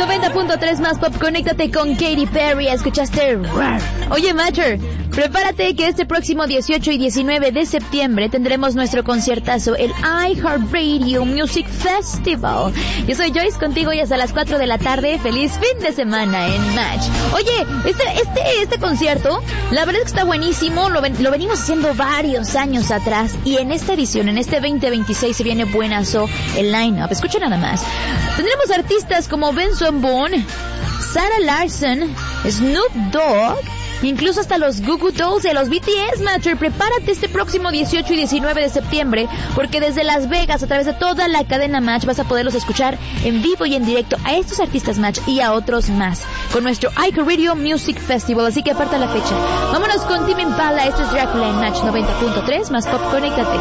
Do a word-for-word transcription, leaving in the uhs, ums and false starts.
noventa punto tres más pop, conéctate con Katy Perry. Escuchaste Roar. Oye, Matcher, prepárate que este próximo dieciocho y diecinueve de septiembre tendremos nuestro conciertazo, el iHeartRadio Music Festival. Yo soy Joyce, contigo y hasta las cuatro de la tarde. Feliz fin de semana en Match. Oye, este este este concierto, la verdad es que está buenísimo. Lo, ven, lo venimos haciendo varios años atrás y en esta edición, en este veinte veintiséis, se viene buenazo el line-up. Escucha nada más. Tendremos artistas como Benson Boone, Sarah Larson, Snoop Dogg, incluso hasta los Goo Goo Dolls de los B T S, Matcher. Prepárate este próximo dieciocho y diecinueve de septiembre, porque desde Las Vegas, a través de toda la cadena Match, vas a poderlos escuchar en vivo y en directo a estos artistas Match y a otros más, con nuestro iHeartRadio Music Festival. Así que aparta la fecha. Vámonos con Tame Impala. Esto es Dracula en Match noventa punto tres más pop, conéctate.